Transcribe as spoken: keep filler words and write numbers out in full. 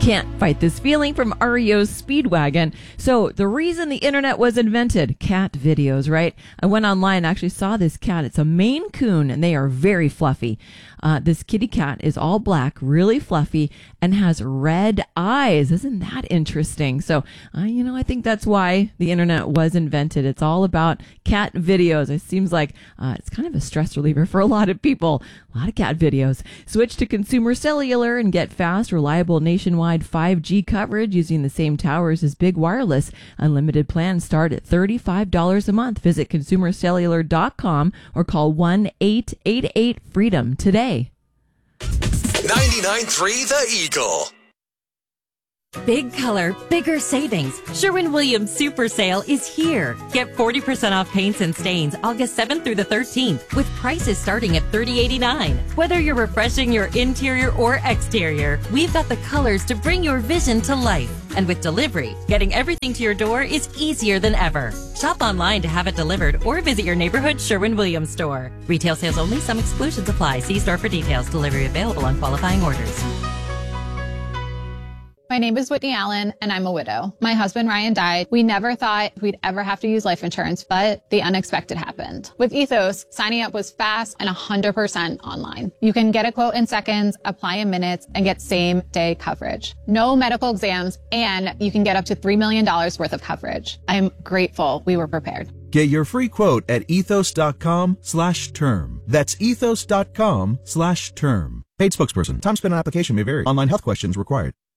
Can't fight this feeling from R E O's Speedwagon. So the reason the internet was invented, cat videos, right? I went online and actually saw this cat. It's a Maine Coon and they are very fluffy. Uh, this kitty cat is all black, really fluffy, and has red eyes. Isn't that interesting? So, uh, you know, I think that's why the internet was invented. It's all about cat videos. It seems like uh, it's kind of a stress reliever for a lot of people. A lot of cat videos. Switch to Consumer Cellular and get fast, reliable nationwide five G coverage using the same towers as Big Wireless. Unlimited plans start at thirty-five dollars a month. Visit consumer cellular dot com or call one eight eight eight freedom today. ninety-nine point three The Eagle. Big color, bigger savings. Sherwin-Williams Super Sale is here. Get forty percent off paints and stains August seventh through the thirteenth with prices starting at thirty eighty-nine. Whether you're refreshing your interior or exterior, we've got the colors to bring your vision to life. And with delivery, getting everything to your door is easier than ever. Shop online to have it delivered or visit your neighborhood Sherwin-Williams store. Retail sales only. Some exclusions apply. See store for details. Delivery available on qualifying orders. My name is Whitney Allen, and I'm a widow. My husband, Ryan, died. We never thought we'd ever have to use life insurance, but the unexpected happened. With Ethos, signing up was fast and one hundred percent online. You can get a quote in seconds, apply in minutes, and get same-day coverage. No medical exams, and you can get up to three million dollars worth of coverage. I'm grateful we were prepared. Get your free quote at ethos.com slash term. That's ethos.com slash term. Paid spokesperson. Time spent on application may vary. Online health questions required.